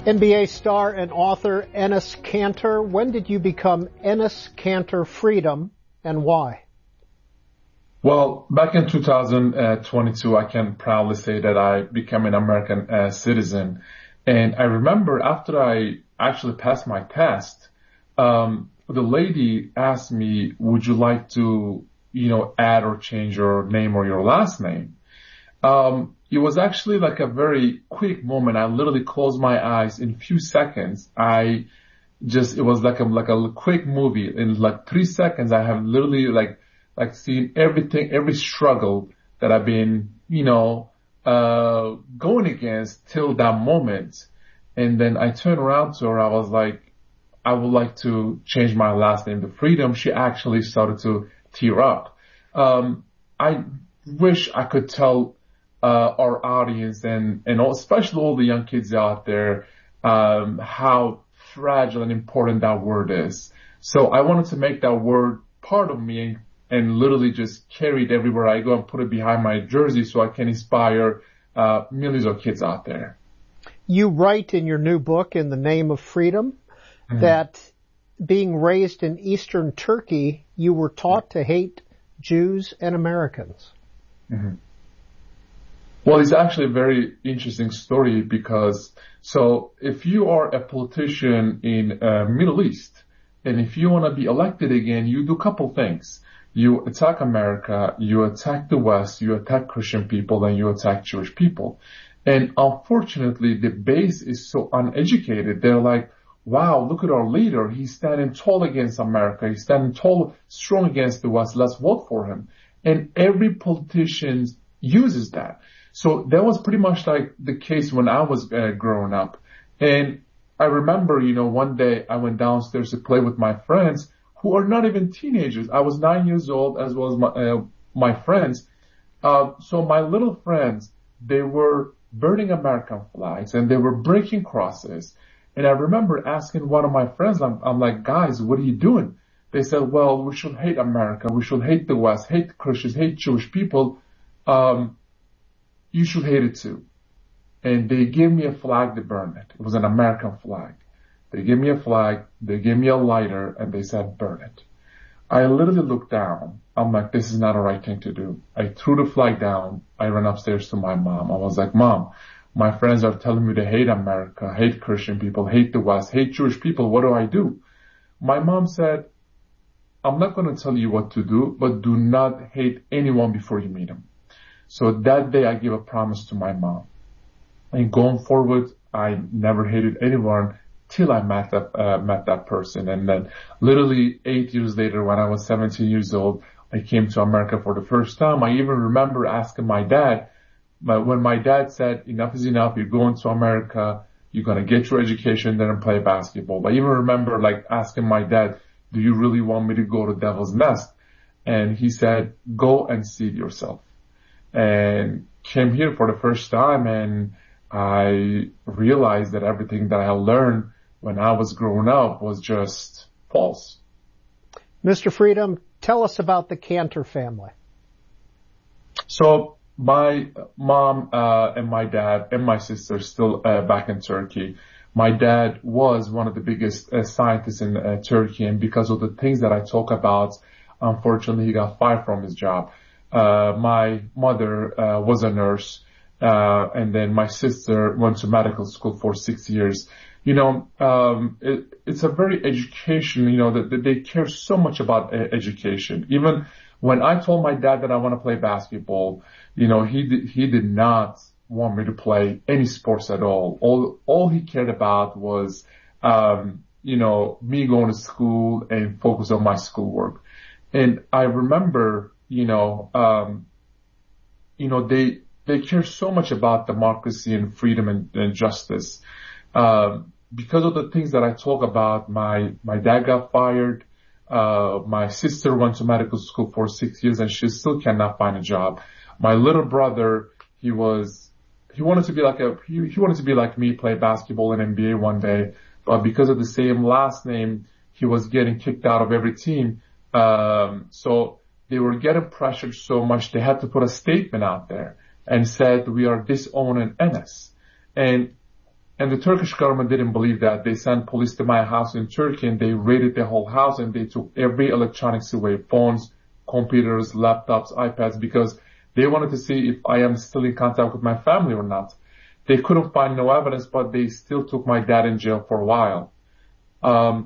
NBA star and author Enes Kanter. When did you become Enes Kanter Freedom and why? Well, back in 2022, I can proudly say that I became an American citizen. And I remember after I actually passed my test, the lady asked me, would you like to, add or change your name or your last name? It was actually like a very quick moment. I literally closed my eyes in a few seconds. It was like a quick movie. In like 3 seconds, I have literally like seen everything, every struggle that I've been, going against till that moment. And then I turned around to her. I was like, I would like to change my last name to Freedom. She actually started to tear up. I wish I could tell our audience and especially all the young kids out there, how fragile and important that word is. So I wanted to make that word part of me and literally just carry it everywhere I go and put it behind my jersey so I can inspire, millions of kids out there. You write in your new book, In the Name of Freedom, that being raised in Eastern Turkey, you were taught to hate Jews and Americans. Mm-hmm. Well, it's actually a very interesting story because, so if you are a politician in Middle East, and if you want to be elected again, you do a couple things. You attack America, you attack the West, you attack Christian people, and you attack Jewish people. And unfortunately, the base is so uneducated. They're like, wow, look at our leader. He's standing tall against America. He's standing tall, strong against the West. Let's vote for him. And every politician uses that. So that was pretty much like the case when I was growing up. And I remember, one day I went downstairs to play with my friends who are not even teenagers. I was 9 years old as well as my friends. So my little friends, they were burning American flags and they were breaking crosses. And I remember asking one of my friends, I'm like, guys, what are you doing? They said, well, we should hate America. We should hate the West, hate Christians, hate Jewish people. You should hate it too. And they gave me a flag to burn it. It was an American flag. They gave me a flag, they gave me a lighter, and they said, burn it. I literally looked down. I'm like, this is not a right thing to do. I threw the flag down. I ran upstairs to my mom. I was like, Mom, my friends are telling me to hate America, hate Christian people, hate the West, hate Jewish people. What do I do? My mom said, I'm not going to tell you what to do, but do not hate anyone before you meet him. So that day I gave a promise to my mom. And going forward, I never hated anyone till I met that person. And then literally 8 years later, when I was 17 years old, I came to America for the first time. I even remember asking my dad, when my dad said, enough is enough, you're going to America, you're going to get your education, then play basketball. I even remember asking my dad, do you really want me to go to Devil's Nest? And he said, go and see it yourself. And came here for the first time, and I realized that everything that I learned when I was growing up was just false. Mr. Freedom, tell us about the Kanter family. So my mom and my dad and my sister still back in Turkey. My dad was one of the biggest scientists in Turkey, and because of the things that I talk about, unfortunately, he got fired from his job. My mother was a nurse, and then my sister went to medical school for 6 years. It's a very education, that they care so much about education. Even when I told my dad that I want to play basketball, he did not want me to play any sports at all. All he cared about was, me going to school and focus on my schoolwork. And I remember, they care so much about democracy and freedom and justice. Because of the things that I talk about, my dad got fired. My sister went to medical school for 6 years and she still cannot find a job. My little brother, he wanted to be like me, play basketball in NBA one day, but because of the same last name, he was getting kicked out of every team. So they were getting pressured so much they had to put a statement out there and said, we are disowning Enes. And And the Turkish government didn't believe that. They sent police to my house in Turkey and they raided the whole house and they took every electronics away, phones, computers, laptops, iPads, because they wanted to see if I am still in contact with my family or not. They couldn't find no evidence, but they still took my dad in jail for a while. I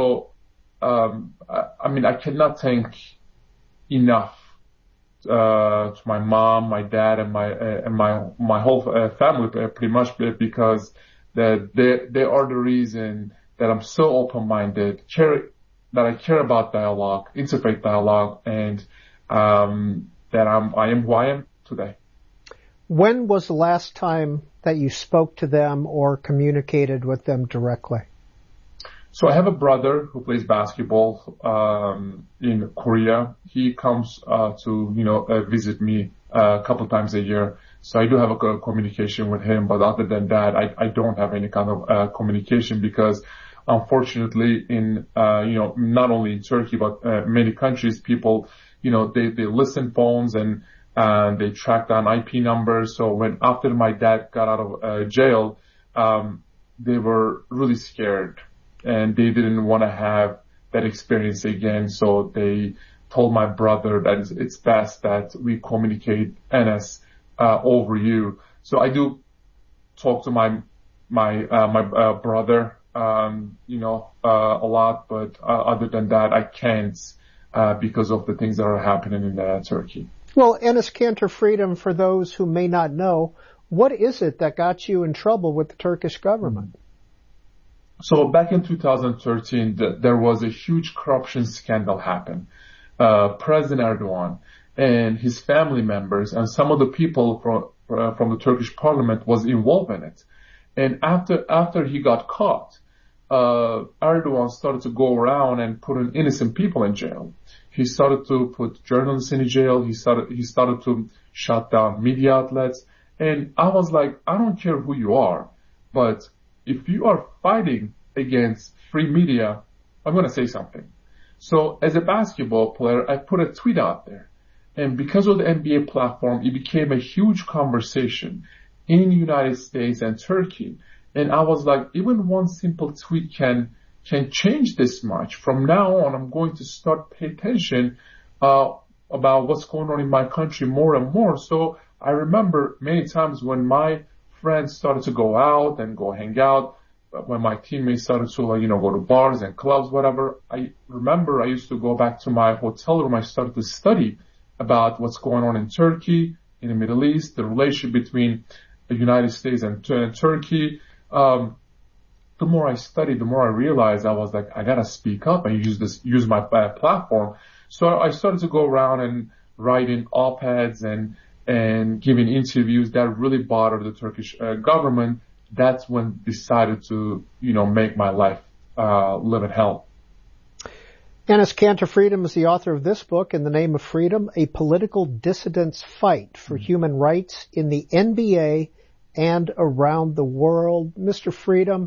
cannot thank enough to my mom, my dad, and my whole family pretty much, because they are the reason that I'm so open-minded, that I care about dialogue, interfaith dialogue, and that I am who I am today. When was the last time that you spoke to them or communicated with them directly? So I have a brother who plays basketball in Korea. He comes to visit me a couple times a year. So I do have a communication with him, but other than that, I don't have any kind of communication, because unfortunately not only in Turkey but many countries, people they listen phones and they track down IP numbers. So after my dad got out of jail, they were really scared. And they didn't want to have that experience again. So they told my brother that it's best that we communicate Enes over you. So I do talk to my brother, a lot, but other than that, I can't because of the things that are happening in Turkey. Well, Enes Kanter Freedom, for those who may not know, what is it that got you in trouble with the Turkish government? So back in 2013, there was a huge corruption scandal happen. President Erdogan and his family members and some of the people from the Turkish parliament was involved in it. And after he got caught, Erdogan started to go around and put innocent people in jail. He started to put journalists in jail. He started to shut down media outlets. And I was like, I don't care who you are, but if you are fighting against free media, I'm going to say something. So as a basketball player, I put a tweet out there. And because of the NBA platform, it became a huge conversation in the United States and Turkey. And I was like, even one simple tweet can change this much. From now on, I'm going to start pay attention about what's going on in my country more and more. So I remember many times when my friends started to go out and go hang out, when my teammates started to go to bars and clubs, whatever, I remember I used to go back to my hotel room. I started to study about what's going on in Turkey, in the Middle East, the relationship between the United States and Turkey. The more I studied, the more I realized I was like, I gotta speak up and use my platform. So I started to go around and writing op-eds and giving interviews that really bothered the Turkish government. That's when decided to, make my life live in hell. Enes Kanter Freedom is the author of this book, In the Name of Freedom, A Political Dissident's Fight for Human Rights in the NBA and Around the World. Mr. Freedom,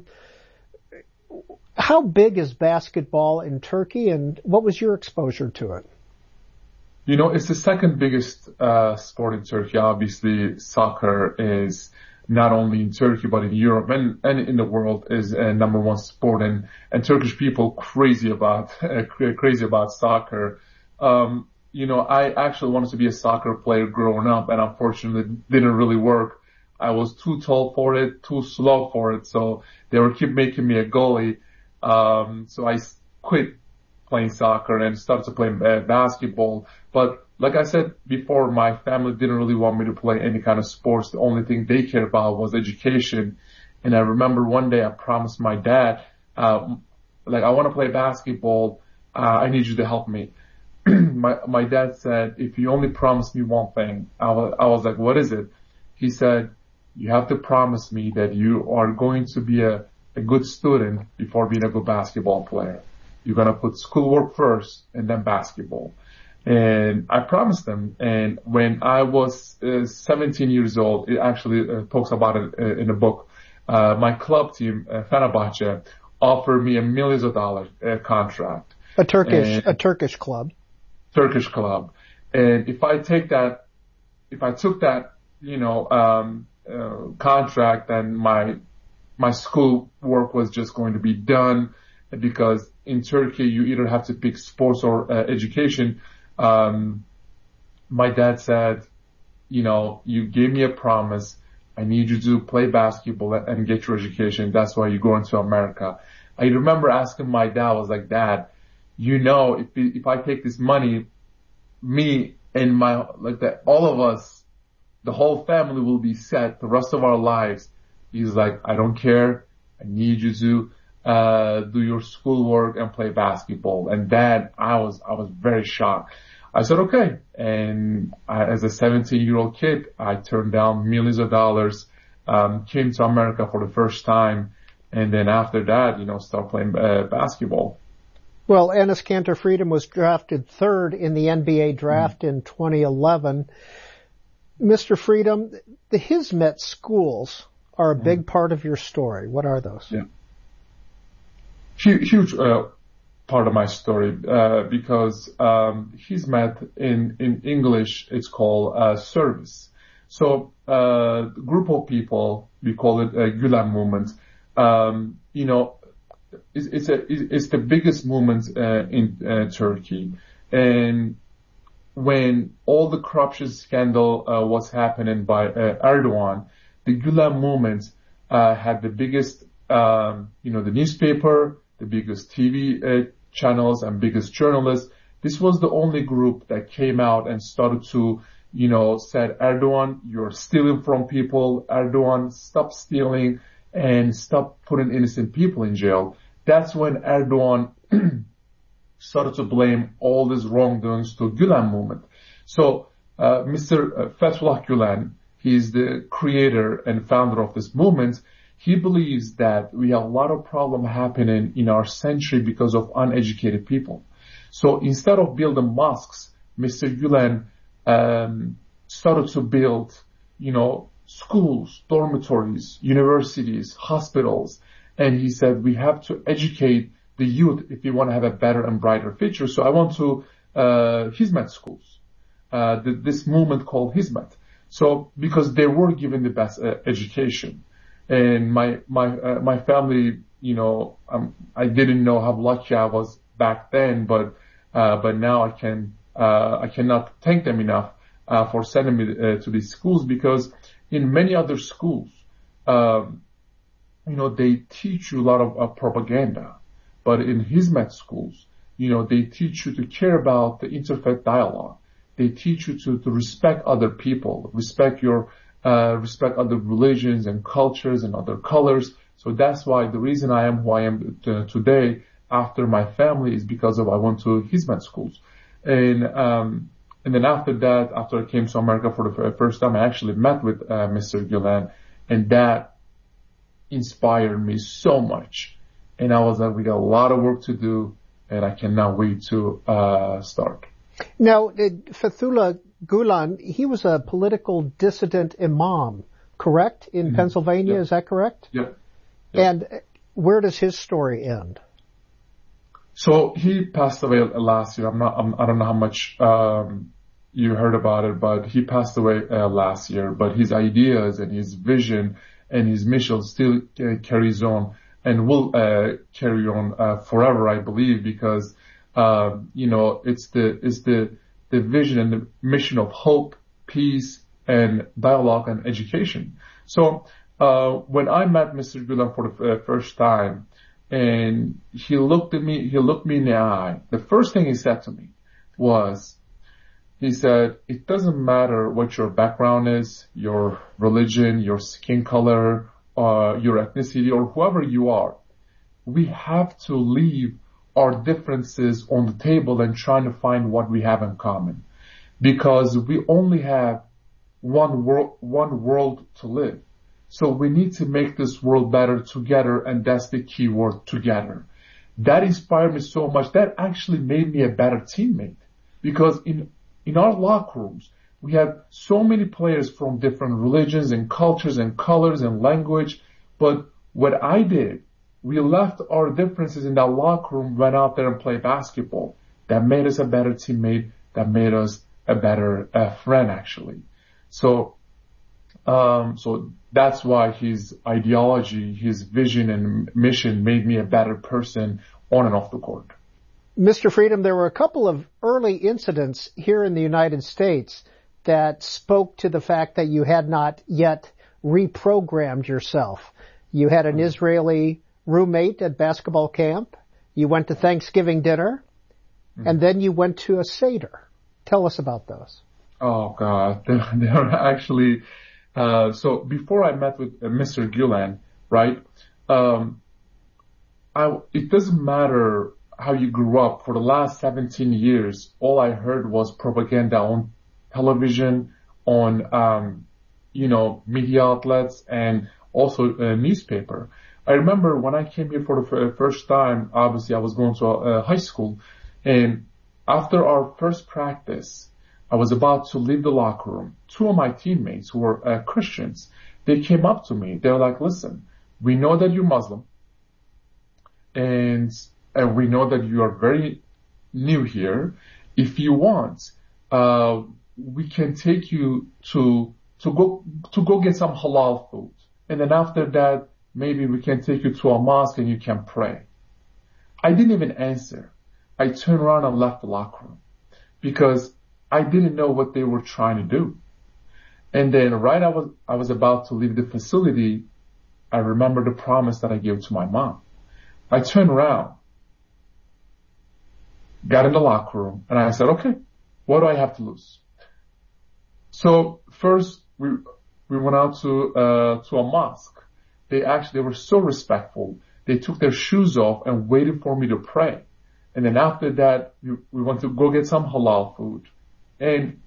how big is basketball in Turkey, and what was your exposure to it? It's the second biggest sport in Turkey. Obviously, soccer is not only in Turkey but in Europe and in the world is number one sport, and Turkish people crazy about soccer. I actually wanted to be a soccer player growing up, and unfortunately didn't really work. I was too tall for it, too slow for it, so they were keep making me a goalie. So I quit playing soccer and started to play basketball. But like I said before, my family didn't really want me to play any kind of sports. The only thing they cared about was education. And I remember one day I promised my dad, I want to play basketball. I need you to help me. My dad said, if you only promise me one thing. I was like, what is it? He said, you have to promise me that you are going to be a good student before being a good basketball player. You're going to put schoolwork first and then basketball. And I promised them. And when I was 17 years old, it actually talks about it in the book. My club team, Fenerbahce, offered me $1 million contract. A Turkish club. Turkish club. And if I took that, contract, then my school work was just going to be done, because in Turkey you either have to pick sports or education. My dad said, you gave me a promise. I need you to play basketball and get your education. That's why you're going to America. I remember asking my dad, I was like, Dad, if I take this money, me and all of us, the whole family will be set the rest of our lives. He's like, I don't care. I need you to do your schoolwork and play basketball. And Dad, I was very shocked. I said, okay. And as a 17-year-old kid, I turned down millions of dollars, came to America for the first time. And then after that, start playing basketball. Well, Enes Kanter Freedom was drafted third in the NBA draft in 2011. Mr. Freedom, the Hizmet schools are a big part of your story. What are those? Yeah. Huge part of my story, because Hizmet in English, it's called service. So group of people, we call it Gülen movement. It's the biggest movement in Turkey. And when all the corruption scandal was happening by Erdogan, the Gülen movement had the biggest, the newspaper, the biggest TV channels, and biggest journalists. This was the only group that came out and started to, said, Erdogan, you're stealing from people. Erdogan, stop stealing and stop putting innocent people in jail. That's when Erdogan started to blame all these wrongdoings to Gülen movement. So, Mr. Fethullah Gülen, he's the creator and founder of this movement. He believes that we have a lot of problem happening in our century because of uneducated people. So instead of building mosques, Mr. Gülen started to build, schools, dormitories, universities, hospitals. And he said, we have to educate the youth if we want to have a better and brighter future. So I went to Hizmet schools, this movement called Hizmet. So because they were given the best education. And my family, I didn't know how lucky I was back then, but now I cannot thank them enough for sending me to these schools, because in many other schools, they teach you a lot of propaganda. But in Hizmet schools, they teach you to care about the interfaith dialogue. They teach you to respect other people, respect other religions and cultures and other colors. So that's why the reason I am who I am today after my family is because I went to Hizmet schools. And then after that, after I came to America for the first time, I actually met with Mr. Gülen, and that inspired me so much. And I was like, we got a lot of work to do, and I cannot wait to start. Now, Fethullah Gülen, he was a political dissident imam, correct, in Pennsylvania? Yeah. Is that correct? Yeah. And where does his story end? So he passed away last year. I don't know how much you heard about it, but he passed away last year. But his ideas and his vision and his mission still carries on and will carry on forever, I believe, because it's the vision and the mission of hope, peace, and dialogue and education. So when I met Mr. Gülen for the first time, and he looked me in the eye, the first thing he said to me was, he said, it doesn't matter what your background is, your religion, your skin color, your ethnicity, or whoever you are. We have to leave our differences on the table and trying to find what we have in common. Because we only have one world to live. So we need to make this world better together, and that's the key word, together. That inspired me so much. That actually made me a better teammate. Because in our locker rooms, we have so many players from different religions and cultures and colors and language. But what I did, we left our differences in that locker room, went out there and played basketball. That made us a better teammate. That made us a better friend, actually. So So that's why his ideology, his vision and mission made me a better person on and off the court. Mr. Freedom, there were a couple of early incidents here in the United States that spoke to the fact that you had not yet reprogrammed yourself. You had an Israeli roommate at basketball camp. You went to Thanksgiving dinner, and then you went to a Seder. Tell us about those. Oh God, they were actually, so before I met with Mr. Gillen, right, it doesn't matter how you grew up. For the last 17 years, all I heard was propaganda on television, on, media outlets, and also a newspaper. I remember when I came here for the first time, obviously I was going to high school, and after our first practice, I was about to leave the locker room. Two of my teammates who were Christians, they came up to me. They were like, listen, we know that you're Muslim, and we know that you are very new here. If you want, we can take you to go get some halal food. And then after that, maybe we can take you to a mosque and you can pray. I didn't even answer. I turned around and left the locker room because I didn't know what they were trying to do. And then I was about to leave the facility, I remember the promise that I gave to my mom. I turned around, got in the locker room, and I said, okay, what do I have to lose? So first we went out to a mosque. They were so respectful. They took their shoes off and waited for me to pray. And then after that, we went to go get some halal food. And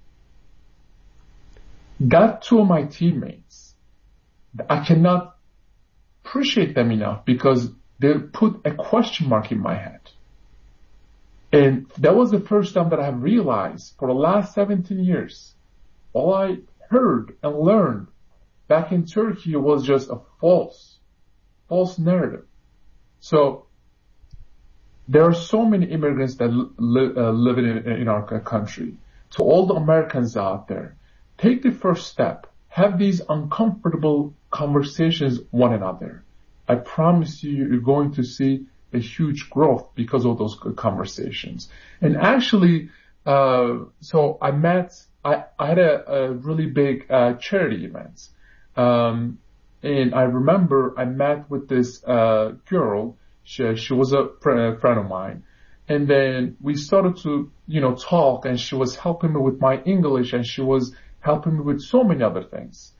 that two of my teammates, I cannot appreciate them enough because they put a question mark in my head. And that was the first time that I have realized for the last 17 years, all I heard and learned back in Turkey was just a false narrative. So there are so many immigrants that live in our country. To all the Americans out there, take the first step. Have these uncomfortable conversations with one another. I promise you're going to see a huge growth because of those conversations. And actually, so I had a really big charity event. And I remember I met with this girl. She was a friend of mine. And then we started to, talk, and she was helping me with my English, and she was helping me with so many other things.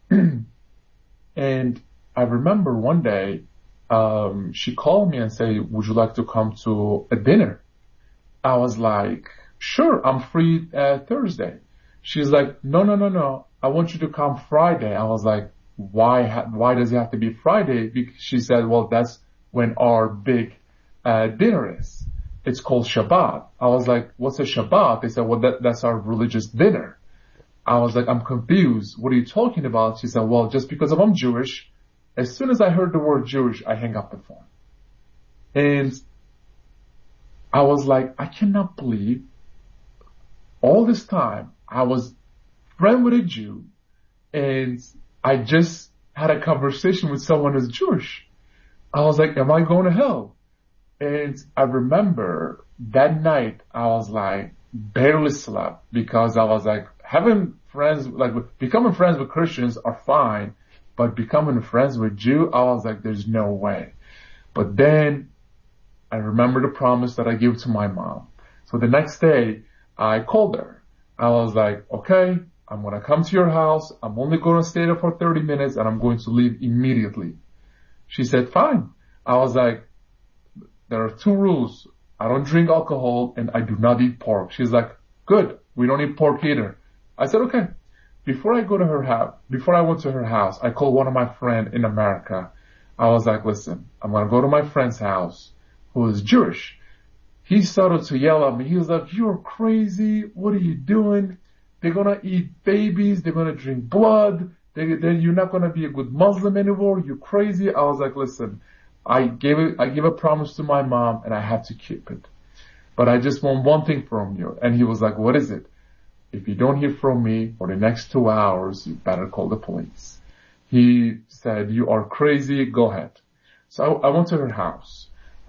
And I remember one day, she called me and said, would you like to come to a dinner? I was like, sure, I'm free Thursday. She's like, no. I want you to come Friday. I was like, why does it have to be Friday? She said, well, that's when our big dinner is. It's called Shabbat. I was like, what's a Shabbat? They said, well, that's our religious dinner. I was like, I'm confused. What are you talking about? She said, well, just because I'm Jewish, as soon as I heard the word Jewish, I hang up the phone. And I was like, I cannot believe all this time I was friend with a Jew and I just had a conversation with someone who's Jewish. I was like, am I going to hell? And I remember that night I was like, barely slept because I was like, becoming friends with Christians are fine, but becoming friends with Jew, I was like, there's no way. But then I remember the promise that I gave to my mom. So the next day I called her. I was like, okay, I'm going to come to your house. I'm only going to stay there for 30 minutes and I'm going to leave immediately. She said, fine. I was like, there are two rules. I don't drink alcohol and I do not eat pork. She's like, good. We don't eat pork either. I said, okay. Before I went to her house, I called one of my friends in America. I was like, listen, I'm going to go to my friend's house who is Jewish. He started to yell at me. He was like, you're crazy. What are you doing? They're going to eat babies. They're going to drink blood. You're not going to be a good Muslim anymore. You're crazy. I was like, listen, I gave a promise to my mom and I have to keep it. But I just want one thing from you. And he was like, what is it? if you don't hear from me for the next 2 hours, you better call the police. He said, you are crazy, go ahead. So I went to her house.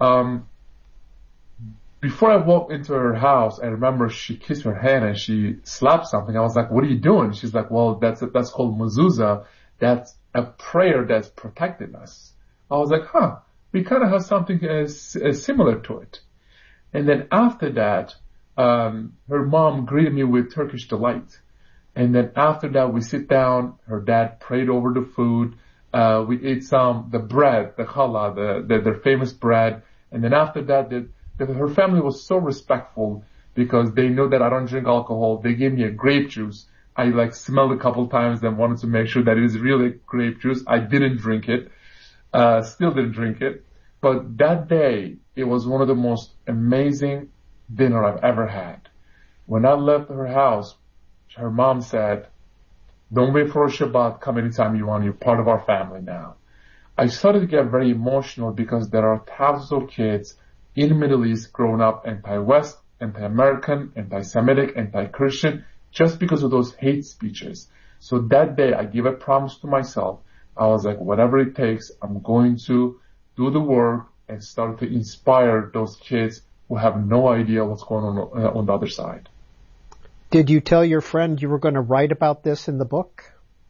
Before I walked into her house, I remember she kissed her hand and she slapped something. I was like, what are you doing? She's like, well, that's called mezuzah. That's a prayer that's protecting us. I was like, we kind of have something similar to it. And then after that, her mom greeted me with Turkish delight. And then after that, we sit down. Her dad prayed over the food. We ate the bread, the challah, their famous bread. And then after that, her family was so respectful because they know that I don't drink alcohol. They gave me a grape juice. I smelled a couple times and wanted to make sure that it is really grape juice. I didn't drink it. Still didn't drink it. But that day, it was one of the most amazing dinner I've ever had. When I left her house, her mom said, don't wait for a Shabbat, come anytime you want, you're part of our family now. I started to get very emotional because there are thousands of kids in the Middle East growing up anti-West, anti-American, anti-Semitic, anti-Christian, just because of those hate speeches. So that day, I gave a promise to myself. I was like, whatever it takes, I'm going to do the work and start to inspire those kids who have no idea what's going on the other side. Did you tell your friend you were going to write about this in the book?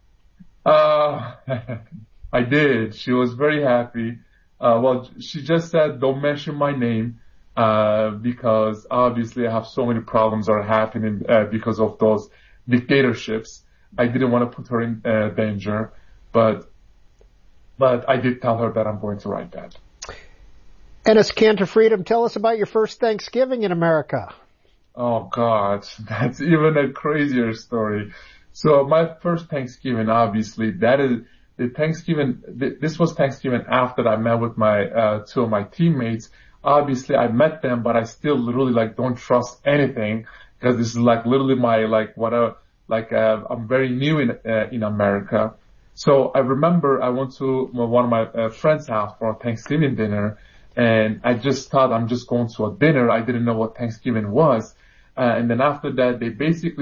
I did. She was very happy. Well, she just said, don't mention my name, because obviously I have so many problems that are happening, because of those dictatorships. I didn't want to put her in, danger, but I did tell her that I'm going to write that. Enes Kanter Freedom, tell us about your first Thanksgiving in America. Oh God, that's even a crazier story. So my first Thanksgiving, obviously, that is the Thanksgiving. This was Thanksgiving after I met with my two of my teammates. Obviously, I met them, but I still literally don't trust anything because this is literally my I'm very new in America. So I remember I went to one of my friend's house for a Thanksgiving dinner, and I just thought I'm just going to a dinner. I didn't know what Thanksgiving was. And then after that, they basically